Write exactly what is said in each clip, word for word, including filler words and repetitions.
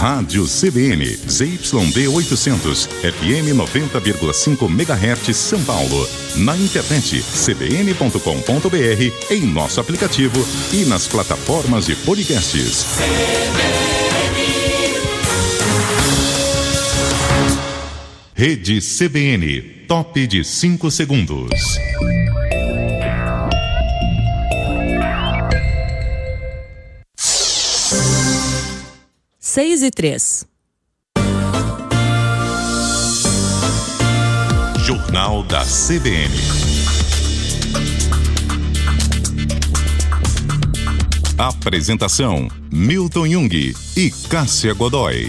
Rádio C B N, Z Y D oitocentos, F M noventa vírgula cinco megahertz, São Paulo. Na internet, c b n ponto com ponto b r, em nosso aplicativo e nas plataformas de podcasts. Rede C B N, top de cinco segundos. Seis e três. Jornal da C B N. Apresentação: Milton Jung e Cássia Godoy.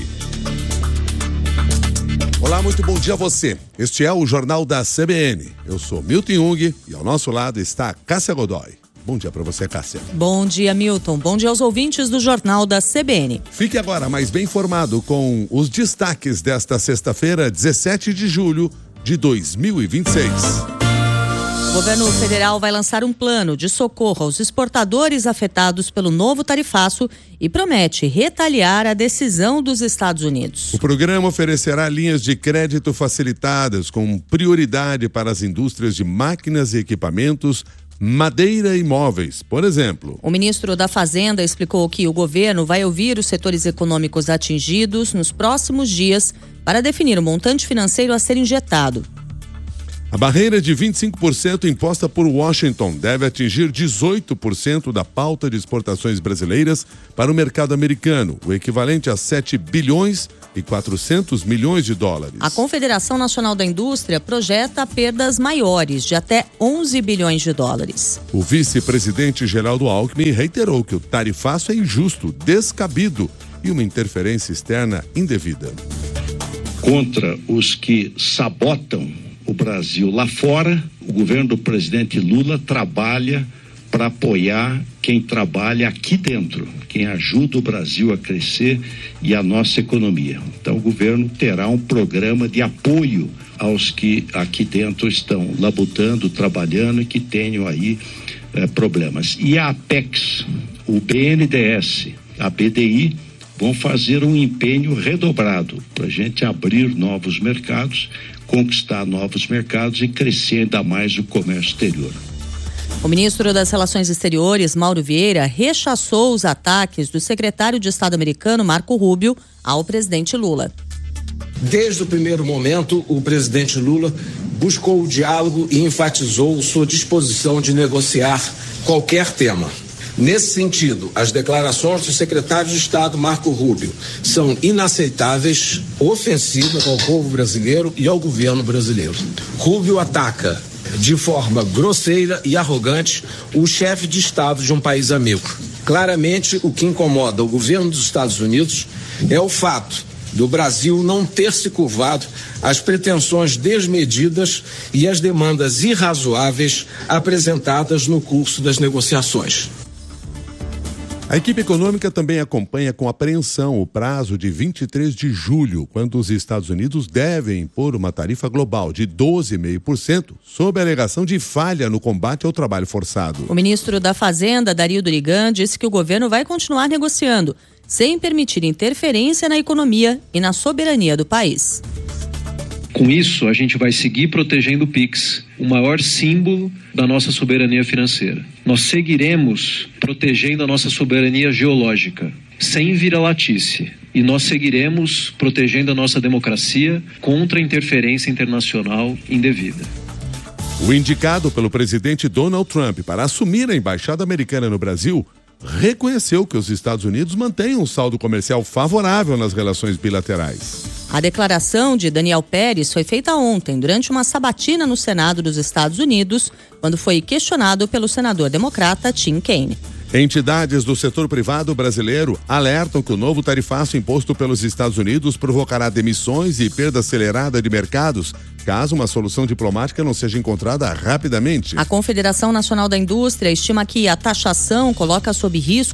Olá, muito bom dia a você. Este é o Jornal da C B N. Eu sou Milton Jung e ao nosso lado está Cássia Godoy. Bom dia para você, Cássia. Bom dia, Milton. Bom dia aos ouvintes do Jornal da C B N. Fique agora mais bem informado com os destaques desta sexta-feira, dezessete de julho de dois mil e vinte e seis. O governo federal vai lançar um plano de socorro aos exportadores afetados pelo novo tarifaço e promete retaliar a decisão dos Estados Unidos. O programa oferecerá linhas de crédito facilitadas com prioridade para as indústrias de máquinas e equipamentos, madeira e móveis, por exemplo. O ministro da Fazenda explicou que o governo vai ouvir os setores econômicos atingidos nos próximos dias para definir o montante financeiro a ser injetado. A barreira de vinte e cinco por cento imposta por Washington deve atingir dezoito por cento da pauta de exportações brasileiras para o mercado americano, o equivalente a sete bilhões e quatrocentos milhões de dólares. A Confederação Nacional da Indústria projeta perdas maiores, de até onze bilhões de dólares. O vice-presidente Geraldo Alckmin reiterou que o tarifaço é injusto, descabido e uma interferência externa indevida. Contra os que sabotam o Brasil lá fora, o governo do presidente Lula trabalha para apoiar quem trabalha aqui dentro, quem ajuda o Brasil a crescer e a nossa economia. Então o governo terá um programa de apoio aos que aqui dentro estão labutando, trabalhando e que tenham aí eh, problemas. E a Apex, o B N D E S, a B D I, vão fazer um empenho redobrado para a gente abrir novos mercados, conquistar novos mercados e crescer ainda mais o comércio exterior. O ministro das Relações Exteriores, Mauro Vieira, rechaçou os ataques do secretário de Estado americano, Marco Rubio, ao presidente Lula. Desde o primeiro momento, o presidente Lula buscou o diálogo e enfatizou sua disposição de negociar qualquer tema. Nesse sentido, as declarações do secretário de Estado, Marco Rubio, são inaceitáveis, ofensivas ao povo brasileiro e ao governo brasileiro. Rubio ataca de forma grosseira e arrogante o chefe de Estado de um país amigo. Claramente, o que incomoda o governo dos Estados Unidos é o fato do Brasil não ter se curvado às pretensões desmedidas e às demandas irrazoáveis apresentadas no curso das negociações. A equipe econômica também acompanha com apreensão o prazo de vinte e três de julho, quando os Estados Unidos devem impor uma tarifa global de doze vírgula cinco por cento, sob a alegação de falha no combate ao trabalho forçado. O ministro da Fazenda, Dario Durigan, disse que o governo vai continuar negociando, sem permitir interferência na economia e na soberania do país. Com isso, a gente vai seguir protegendo o Pix, o maior símbolo da nossa soberania financeira. Nós seguiremos protegendo a nossa soberania geológica, sem vira-latice. E nós seguiremos protegendo a nossa democracia contra a interferência internacional indevida. O indicado pelo presidente Donald Trump para assumir a embaixada americana no Brasil reconheceu que os Estados Unidos mantêm um saldo comercial favorável nas relações bilaterais. A declaração de Daniel Pérez foi feita ontem, durante uma sabatina no Senado dos Estados Unidos, quando foi questionado pelo senador democrata Tim Kaine. Entidades do setor privado brasileiro alertam que o novo tarifaço imposto pelos Estados Unidos provocará demissões e perda acelerada de mercados, caso uma solução diplomática não seja encontrada rapidamente. A Confederação Nacional da Indústria estima que a taxação coloca sob risco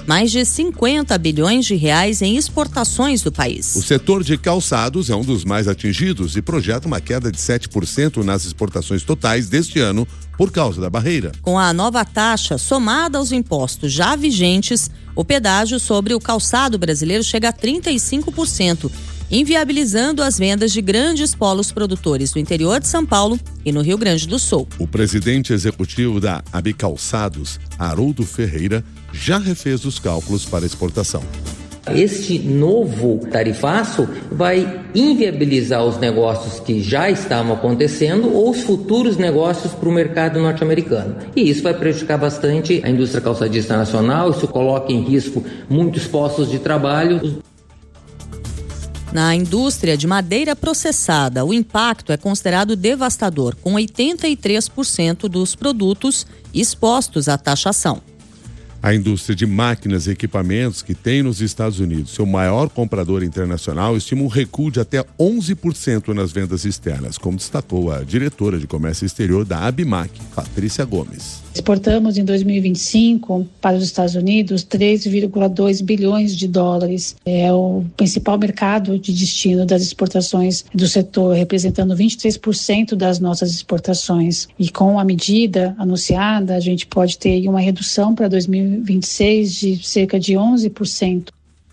mais de cinquenta bilhões de reais em exportações do país. O setor de calçados é um dos mais atingidos e projeta uma queda de sete por cento nas exportações totais deste ano por causa da barreira. Com a nova taxa somada aos impostos já vigentes, o pedágio sobre o calçado brasileiro chega a trinta e cinco por cento, inviabilizando as vendas de grandes polos produtores do interior de São Paulo e no Rio Grande do Sul. O presidente executivo da Abicalçados, Haroldo Ferreira, já refez os cálculos para exportação. Este novo tarifaço vai inviabilizar os negócios que já estavam acontecendo ou os futuros negócios para o mercado norte-americano. E isso vai prejudicar bastante a indústria calçadista nacional, isso coloca em risco muitos postos de trabalho. Na indústria de madeira processada, o impacto é considerado devastador, com oitenta e três por cento dos produtos expostos à taxação. A indústria de máquinas e equipamentos, que tem nos Estados Unidos seu maior comprador internacional, estima um recuo de até onze por cento nas vendas externas, como destacou a diretora de comércio exterior da Abimac, Patrícia Gomes. Exportamos em dois mil e vinte e cinco para os Estados Unidos três vírgula dois bilhões de dólares. É o principal mercado de destino das exportações do setor, representando vinte e três por cento das nossas exportações. E com a medida anunciada, a gente pode ter uma redução para dois mil e vinte e seis de cerca de onze por cento.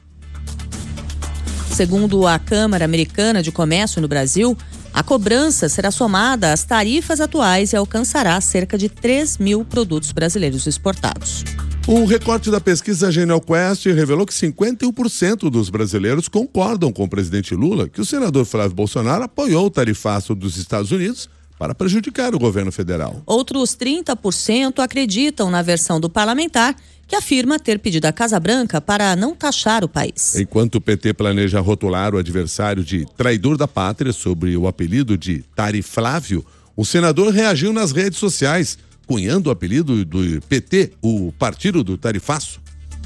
Segundo a Câmara Americana de Comércio no Brasil, a cobrança será somada às tarifas atuais e alcançará cerca de três mil produtos brasileiros exportados. Um recorte da pesquisa Genial Quest revelou que cinquenta e um por cento dos brasileiros concordam com o presidente Lula que o senador Flávio Bolsonaro apoiou o tarifaço dos Estados Unidos para prejudicar o governo federal. Outros trinta por cento acreditam na versão do parlamentar, que afirma ter pedido à Casa Branca para não taxar o país. Enquanto o P T planeja rotular o adversário de traidor da pátria sobre o apelido de Tariflávio, o senador reagiu nas redes sociais, cunhando o apelido do P T, o Partido do Tarifaço.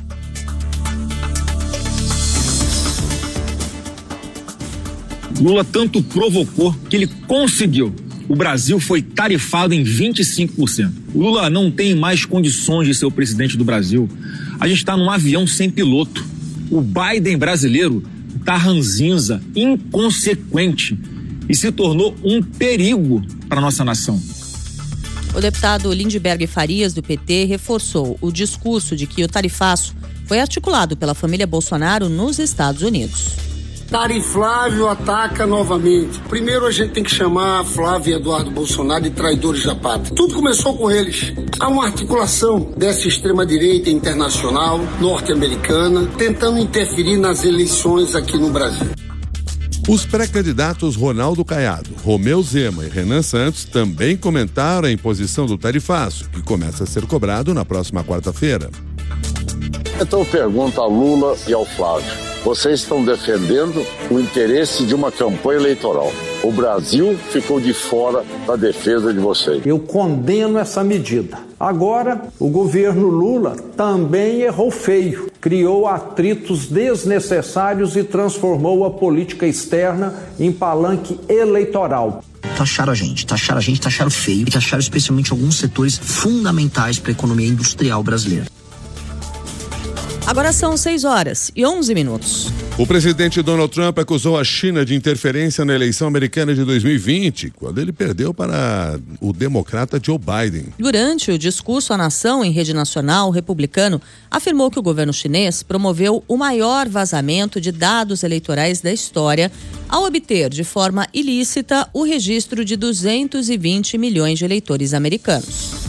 Lula tanto provocou que ele conseguiu. O Brasil foi tarifado em vinte e cinco por cento. Lula não tem mais condições de ser o presidente do Brasil. A gente está num avião sem piloto. O Biden brasileiro está ranzinza, inconsequente e se tornou um perigo para nossa nação. O deputado Lindbergh Farias, do P T, reforçou o discurso de que o tarifaço foi articulado pela família Bolsonaro nos Estados Unidos. Tariflávio ataca novamente. Primeiro a gente tem que chamar Flávio e Eduardo Bolsonaro de traidores da pátria. Tudo começou com eles. Há uma articulação dessa extrema-direita internacional, norte-americana, tentando interferir nas eleições aqui no Brasil. Os pré-candidatos Ronaldo Caiado, Romeu Zema e Renan Santos também comentaram a imposição do tarifaço, que começa a ser cobrado na próxima quarta-feira. Então eu pergunto a Lula e ao Flávio. Vocês estão defendendo o interesse de uma campanha eleitoral. O Brasil ficou de fora da defesa de vocês. Eu condeno essa medida. Agora, o governo Lula também errou feio. Criou atritos desnecessários e transformou a política externa em palanque eleitoral. Taxaram a gente, taxaram a gente, taxaram feio e taxaram especialmente alguns setores fundamentais para a economia industrial brasileira. Agora são seis horas e onze minutos. O presidente Donald Trump acusou a China de interferência na eleição americana de dois mil e vinte, quando ele perdeu para o democrata Joe Biden. Durante o discurso à nação em rede nacional, o republicano afirmou que o governo chinês promoveu o maior vazamento de dados eleitorais da história ao obter de forma ilícita o registro de duzentos e vinte milhões de eleitores americanos.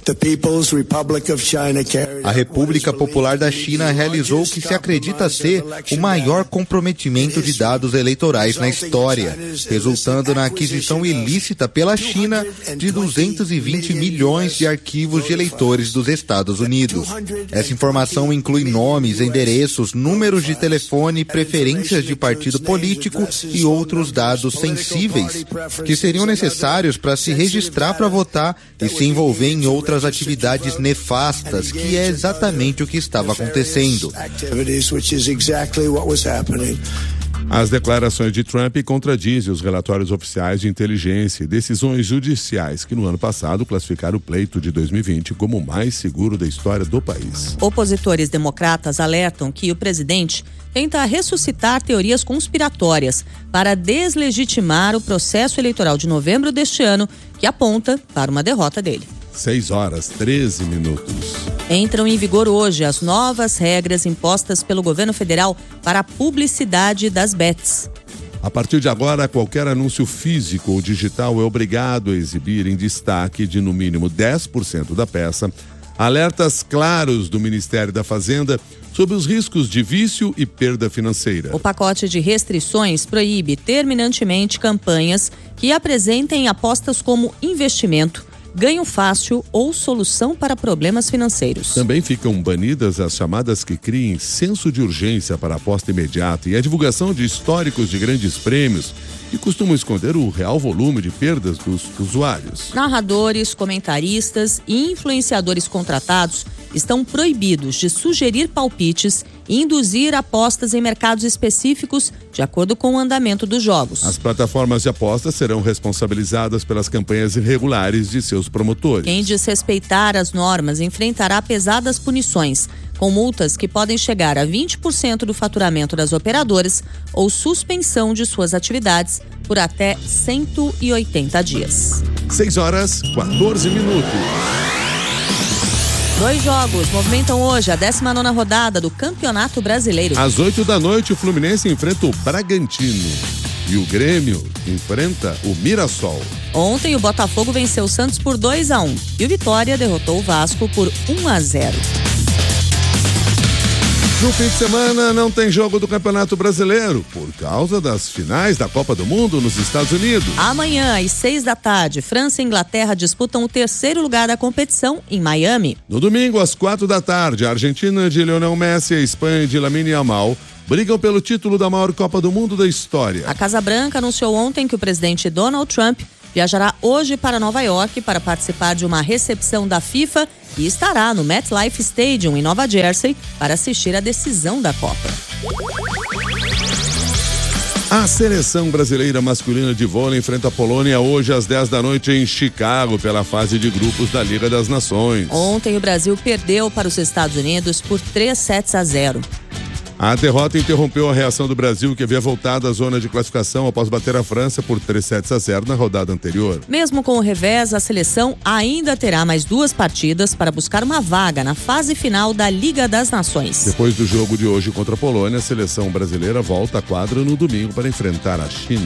A República Popular da China realizou o que se acredita ser o maior comprometimento de dados eleitorais na história, resultando na aquisição ilícita pela China de duzentos e vinte milhões de arquivos de eleitores dos Estados Unidos. Essa informação inclui nomes, endereços, números de telefone, preferências de partido político e outros dados sensíveis que seriam necessários para se registrar para votar e se envolver em outras atividades nefastas, que é exatamente o que estava acontecendo. As declarações de Trump contradizem os relatórios oficiais de inteligência e decisões judiciais que no ano passado classificaram o pleito de dois mil e vinte como o mais seguro da história do país. Opositores democratas alertam que o presidente tenta ressuscitar teorias conspiratórias para deslegitimar o processo eleitoral de novembro deste ano, que aponta para uma derrota dele. seis horas, treze minutos. Entram em vigor hoje as novas regras impostas pelo governo federal para a publicidade das bets. A partir de agora, qualquer anúncio físico ou digital é obrigado a exibir em destaque de no mínimo dez por cento da peça alertas claros do Ministério da Fazenda sobre os riscos de vício e perda financeira. O pacote de restrições proíbe terminantemente campanhas que apresentem apostas como investimento, ganho fácil ou solução para problemas financeiros. Também ficam banidas as chamadas que criem senso de urgência para aposta imediata e a divulgação de históricos de grandes prêmios que costumam esconder o real volume de perdas dos usuários. Narradores, comentaristas e influenciadores contratados estão proibidos de sugerir palpites e induzir apostas em mercados específicos de acordo com o andamento dos jogos. As plataformas de apostas serão responsabilizadas pelas campanhas irregulares de seus promotores. Quem desrespeitar as normas enfrentará pesadas punições, com multas que podem chegar a vinte por cento do faturamento das operadoras ou suspensão de suas atividades por até cento e oitenta dias. seis horas, quatorze minutos. Dois jogos movimentam hoje a décima nona rodada do Campeonato Brasileiro. Às oito da noite, o Fluminense enfrenta o Bragantino e o Grêmio enfrenta o Mirassol. Ontem, o Botafogo venceu o Santos por dois a um e o Vitória derrotou o Vasco por um a zero. No fim de semana não tem jogo do Campeonato Brasileiro por causa das finais da Copa do Mundo nos Estados Unidos. Amanhã, às seis da tarde, França e Inglaterra disputam o terceiro lugar da competição em Miami. No domingo, às quatro da tarde, a Argentina de Lionel Messi e a Espanha de Lamine Yamal brigam pelo título da maior Copa do Mundo da história. A Casa Branca anunciou ontem que o presidente Donald Trump viajará hoje para Nova York para participar de uma recepção da FIFA e estará no MetLife Stadium, em Nova Jersey, para assistir à decisão da Copa. A seleção brasileira masculina de vôlei enfrenta a Polônia hoje às dez da noite em Chicago pela fase de grupos da Liga das Nações. Ontem o Brasil perdeu para os Estados Unidos por três sets a zero. A derrota interrompeu a reação do Brasil, que havia voltado à zona de classificação após bater a França por três sets a zero na rodada anterior. Mesmo com o revés, a seleção ainda terá mais duas partidas para buscar uma vaga na fase final da Liga das Nações. Depois do jogo de hoje contra a Polônia, a seleção brasileira volta à quadra no domingo para enfrentar a China.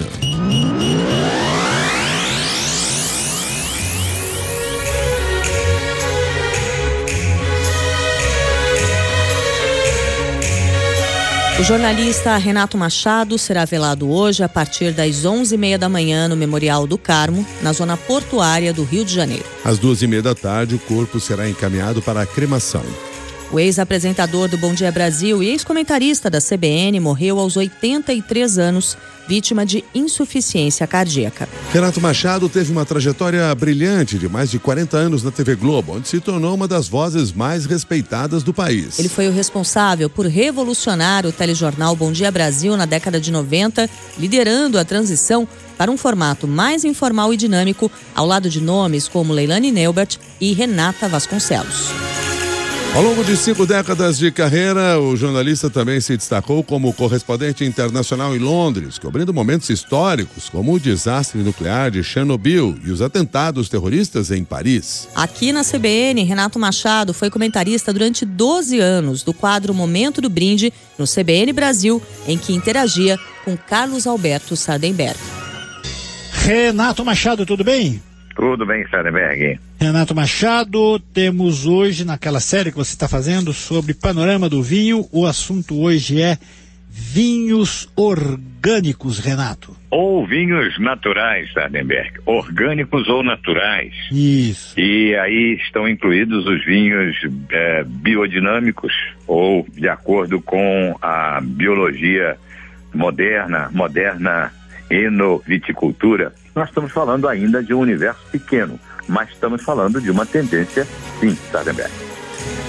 O jornalista Renato Machado será velado hoje a partir das onze e meia da manhã no Memorial do Carmo, na zona portuária do Rio de Janeiro. Às duas e meia da tarde, o corpo será encaminhado para a cremação. O ex-apresentador do Bom Dia Brasil e ex-comentarista da C B N morreu aos oitenta e três anos, vítima de insuficiência cardíaca. Renato Machado teve uma trajetória brilhante de mais de quarenta anos na T V Globo, onde se tornou uma das vozes mais respeitadas do país. Ele foi o responsável por revolucionar o telejornal Bom Dia Brasil na década de noventa, liderando a transição para um formato mais informal e dinâmico, ao lado de nomes como Leilani Neubert e Renata Vasconcelos. Ao longo de cinco décadas de carreira, o jornalista também se destacou como correspondente internacional em Londres, cobrindo momentos históricos como o desastre nuclear de Chernobyl e os atentados terroristas em Paris. Aqui na C B N, Renato Machado foi comentarista durante doze anos do quadro Momento do Brinde no C B N Brasil, em que interagia com Carlos Alberto Sardenberg. Renato Machado, tudo bem? Tudo bem, Sardenberg. Renato Machado, temos hoje, naquela série que você está fazendo sobre panorama do vinho, o assunto hoje é vinhos orgânicos, Renato. Ou vinhos naturais, Sardenberg. Orgânicos ou naturais. Isso. E aí estão incluídos os vinhos é, biodinâmicos, ou de acordo com a biologia moderna, moderna enoviticultura. Nós estamos falando ainda de um universo pequeno, mas estamos falando de uma tendência, sim, Sardenberg.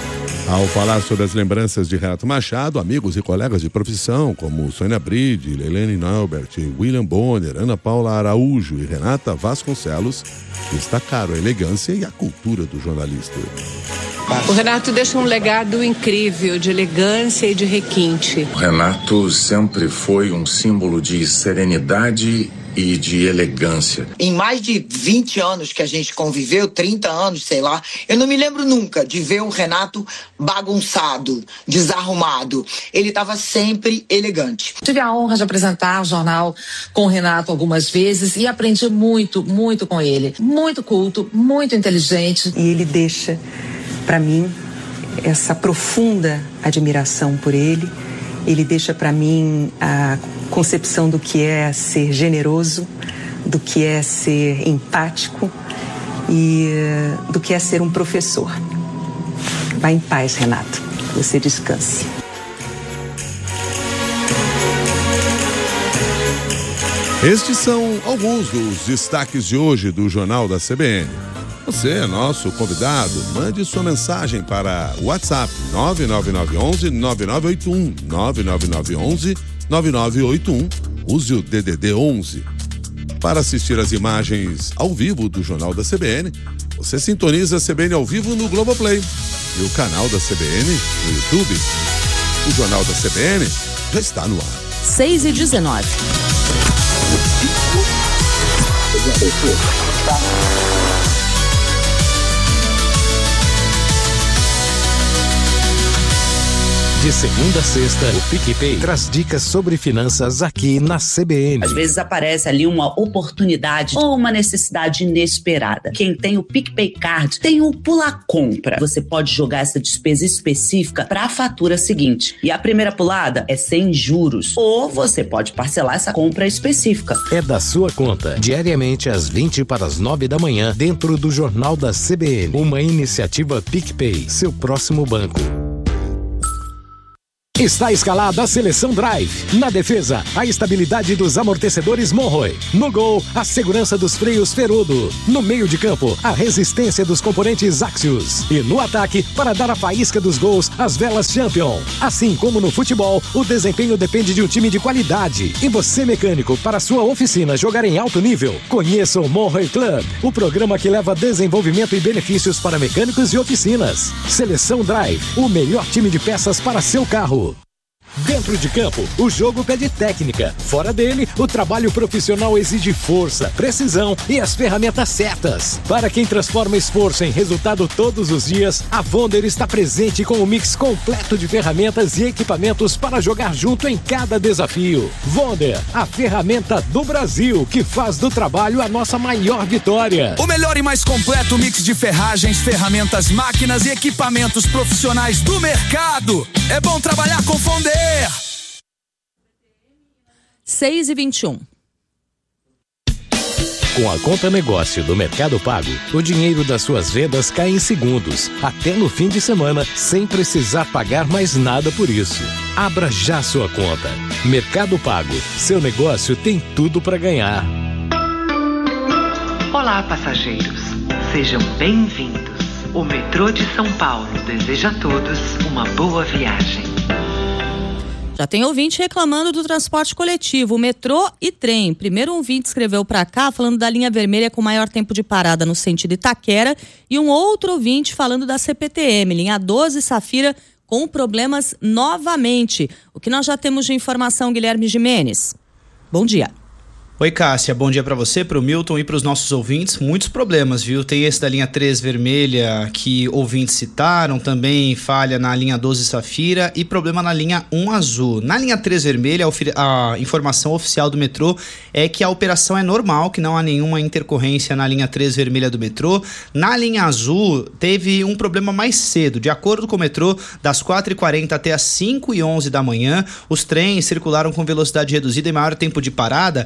Ao falar sobre as lembranças de Renato Machado, amigos e colegas de profissão, como Sônia Bride, Leilene Naubert, William Bonner, Ana Paula Araújo e Renata Vasconcelos, destacaram a elegância e a cultura do jornalista. O Renato deixa um legado incrível de elegância e de requinte. O Renato sempre foi um símbolo de serenidade e de elegância. Em mais de vinte anos que a gente conviveu, trinta anos, sei lá, eu não me lembro nunca de ver o Renato bagunçado, desarrumado. Ele estava sempre elegante. Tive a honra de apresentar o jornal com o Renato algumas vezes e aprendi muito, muito com ele. Muito culto, muito inteligente. E ele deixa, para mim, essa profunda admiração por ele. Ele deixa para mim a concepção do que é ser generoso, do que é ser empático e do que é ser um professor. Vá em paz, Renato. Você descanse. Estes são alguns dos destaques de hoje do Jornal da C B N. Você é nosso convidado, mande sua mensagem para o WhatsApp nove nove nove um um nove nove oito um, nove nove nove um um nove nove oito um, use o D D D onze. Para assistir as imagens ao vivo do Jornal da C B N, você sintoniza a C B N ao vivo no Globoplay e o canal da C B N no YouTube. O Jornal da C B N já está no ar. seis e dezenove. De segunda a sexta, o PicPay traz dicas sobre finanças aqui na C B N. Às vezes aparece ali uma oportunidade ou uma necessidade inesperada. Quem tem o PicPay Card tem o Pula Compra. Você pode jogar essa despesa específica para a fatura seguinte. E a primeira pulada é sem juros. Ou você pode parcelar essa compra específica. É da sua conta, diariamente às vinte para as nove da manhã, dentro do Jornal da C B N. Uma iniciativa PicPay, seu próximo banco. Está escalada a seleção Drive. Na defesa, a estabilidade dos amortecedores Monroe. No gol, a segurança dos freios Ferodo. No meio de campo, a resistência dos componentes Axios. E no ataque, para dar a faísca dos gols, as velas Champion. Assim como no futebol, o desempenho depende de um time de qualidade. E você, mecânico, para sua oficina jogar em alto nível, conheça o Monroe Club, o programa que leva desenvolvimento e benefícios para mecânicos e oficinas. Seleção Drive, o melhor time de peças para seu carro. Dentro de campo, o jogo pede técnica. Fora dele, o trabalho profissional exige força, precisão e as ferramentas certas. Para quem transforma esforço em resultado todos os dias, a Vonder está presente com um mix completo de ferramentas e equipamentos para jogar junto em cada desafio. Vonder, a ferramenta do Brasil que faz do trabalho a nossa maior vitória. O melhor e mais completo mix de ferragens, ferramentas, máquinas e equipamentos profissionais do mercado. É bom trabalhar com Vonder. seis e vinte e um. Com a conta negócio do Mercado Pago, o dinheiro das suas vendas cai em segundos, até no fim de semana, sem precisar pagar mais nada por isso. Abra já sua conta. Mercado Pago, seu negócio tem tudo para ganhar. Olá, passageiros. Sejam bem-vindos. O metrô de São Paulo deseja a todos uma boa viagem. Já tem ouvinte reclamando do transporte coletivo, metrô e trem. Primeiro um ouvinte escreveu para cá falando da linha vermelha com maior tempo de parada no sentido Itaquera e um outro ouvinte falando da C P T M, linha doze Safira, com problemas novamente. O que nós já temos de informação, Guilherme Gimenez? Bom dia. Oi, Cássia, bom dia para você, para o Milton e para os nossos ouvintes. Muitos problemas, viu? Tem esse da linha três vermelha que ouvintes citaram, também falha na linha doze Safira e problema na linha um azul. Na linha três vermelha, a informação oficial do metrô é que a operação é normal, que não há nenhuma intercorrência na linha três vermelha do metrô. Na linha azul, teve um problema mais cedo. De acordo com o metrô, das quatro e quarenta até as cinco e onze da manhã, os trens circularam com velocidade reduzida e maior tempo de parada em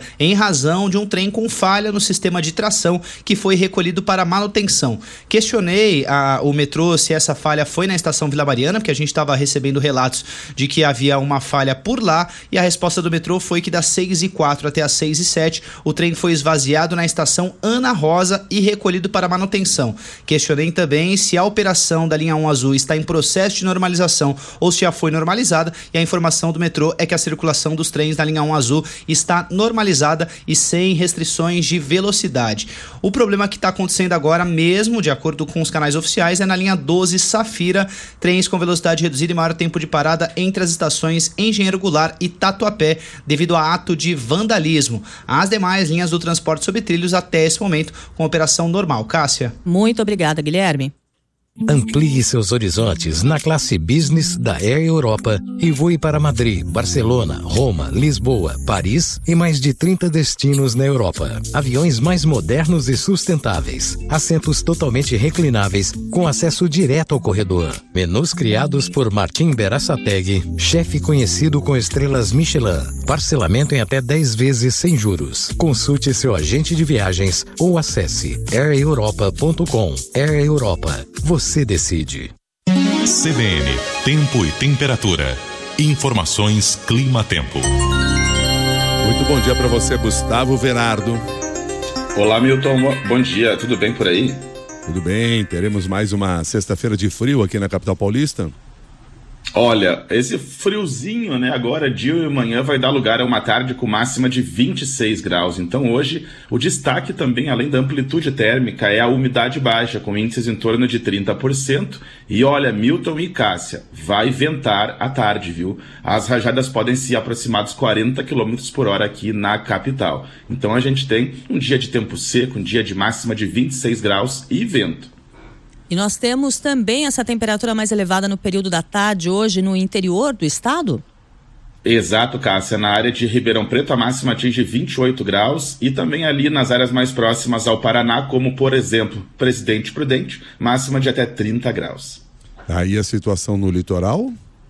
razão de um trem com falha no sistema de tração que foi recolhido para manutenção. Questionei a, o metrô se essa falha foi na estação Vila Mariana, porque a gente estava recebendo relatos de que havia uma falha por lá, e a resposta do metrô foi que das seis e quatro até as seis e sete o trem foi esvaziado na estação Ana Rosa e recolhido para manutenção. Questionei também se a operação da linha um azul está em processo de normalização ou se já foi normalizada, e a informação do metrô é que a circulação dos trens na linha um azul está normalizada e sem restrições de velocidade. O problema que está acontecendo agora mesmo, de acordo com os canais oficiais, é na linha doze Safira, trens com velocidade reduzida e maior tempo de parada entre as estações Engenheiro Goulart e Tatuapé, devido a ato de vandalismo. As demais linhas do transporte sobre trilhos até esse momento com operação normal. Cássia. Muito obrigada, Guilherme. Amplie seus horizontes na classe Business da Air Europa e voe para Madrid, Barcelona, Roma, Lisboa, Paris e mais de trinta destinos na Europa. Aviões mais modernos e sustentáveis, assentos totalmente reclináveis com acesso direto ao corredor. Menus criados por Martim Berasategui, chefe conhecido com estrelas Michelin. Parcelamento em até dez vezes sem juros. Consulte seu agente de viagens ou acesse air europa ponto com. Air Europa. Você decide. C B N, tempo e temperatura. Informações Clima-Tempo. Muito bom dia para você, Gustavo Verardo. Olá, Milton. Bom dia. Tudo bem por aí? Tudo bem. Teremos mais uma sexta-feira de frio aqui na capital paulista? Olha, esse friozinho, né, agora dia e manhã vai dar lugar a uma tarde com máxima de vinte e seis graus. Então hoje o destaque também, além da amplitude térmica, é a umidade baixa, com índices em torno de trinta por cento. E olha, Milton e Cássia, vai ventar à tarde, viu? As rajadas podem se aproximar dos quarenta quilômetros por hora aqui na capital. Então a gente tem um dia de tempo seco, um dia de máxima de vinte e seis graus e vento. E nós temos também essa temperatura mais elevada no período da tarde hoje no interior do estado? Exato, Cássia. Na área de Ribeirão Preto a máxima atinge vinte e oito graus e também ali nas áreas mais próximas ao Paraná, como por exemplo Presidente Prudente, máxima de até trinta graus. Aí a situação no litoral?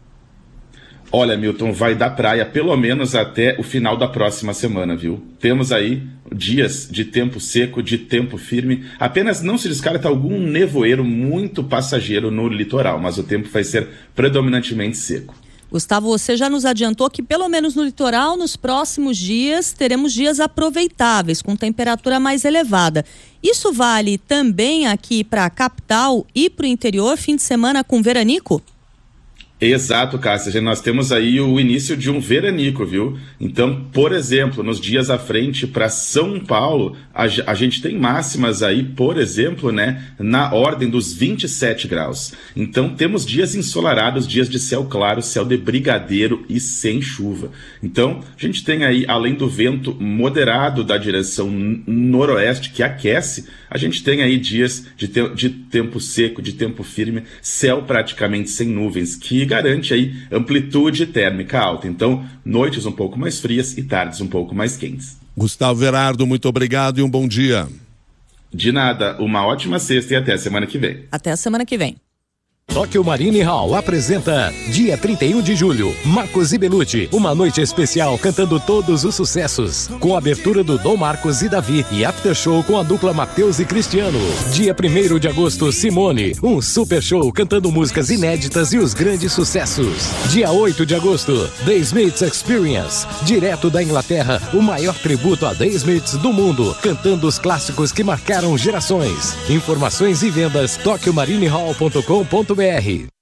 Olha, Milton, vai da praia pelo menos até o final da próxima semana, viu? Temos aí dias de tempo seco, de tempo firme. Apenas não se descarta algum nevoeiro muito passageiro no litoral, mas o tempo vai ser predominantemente seco. Gustavo, você já nos adiantou que pelo menos no litoral, nos próximos dias, teremos dias aproveitáveis, com temperatura mais elevada. Isso vale também aqui para a capital e para o interior, fim de semana com veranico? Exato, Cássia. Nós temos aí o início de um veranico, viu? Então, por exemplo, nos dias à frente para São Paulo, a, a gente tem máximas aí, por exemplo, né, na ordem dos vinte e sete graus. Então, temos dias ensolarados, dias de céu claro, céu de brigadeiro e sem chuva. Então, a gente tem aí, além do vento moderado da direção noroeste que aquece, a gente tem aí dias de, te- de tempo seco, de tempo firme, céu praticamente sem nuvens, que garante aí amplitude térmica alta. Então, noites um pouco mais frias e tardes um pouco mais quentes. Gustavo Verardo, muito obrigado e um bom dia. De nada, uma ótima sexta e até a semana que vem. Até a semana que vem. Tokyo Marine Hall apresenta dia trinta e um de julho, Marcos e Belucci, uma noite especial cantando todos os sucessos, com a abertura do Dom Marcos e Davi e after show com a dupla Matheus e Cristiano. Dia primeiro de agosto, Simone, um super show cantando músicas inéditas e os grandes sucessos. Dia oito de agosto, The Smiths Experience, direto da Inglaterra, o maior tributo a The Smiths do mundo, cantando os clássicos que marcaram gerações. Informações e vendas tokyo marine hall ponto com ponto br.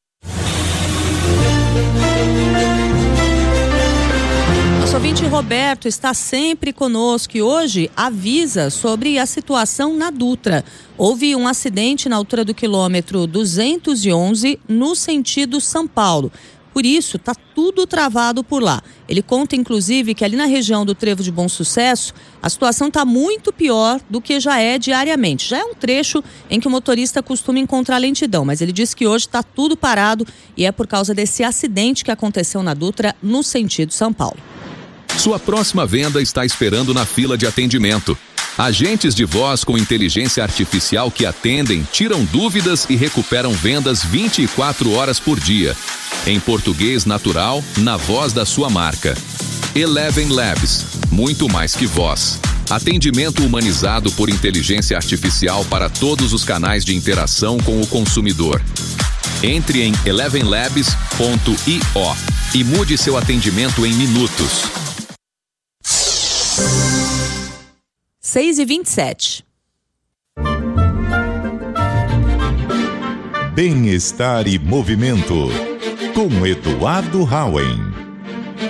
Nosso ouvinte Roberto está sempre conosco e hoje avisa sobre a situação na Dutra. Houve um acidente na altura do quilômetro duzentos e onze no sentido São Paulo. Por isso, está tudo travado por lá. Ele conta, inclusive, que ali na região do Trevo de Bom Sucesso, a situação está muito pior do que já é diariamente. Já é um trecho em que o motorista costuma encontrar lentidão, mas ele disse que hoje está tudo parado e é por causa desse acidente que aconteceu na Dutra, no sentido São Paulo. Sua próxima venda está esperando na fila de atendimento. Agentes de voz com inteligência artificial que atendem, tiram dúvidas e recuperam vendas vinte e quatro horas por dia. Em português natural, na voz da sua marca. Eleven Labs. muito mais que voz. Atendimento humanizado por inteligência artificial para todos os canais de interação com o consumidor. Entre em eleven labs ponto i o e mude seu atendimento em minutos. seis e vinte e sete. Bem-estar e movimento, com Eduardo Hauen.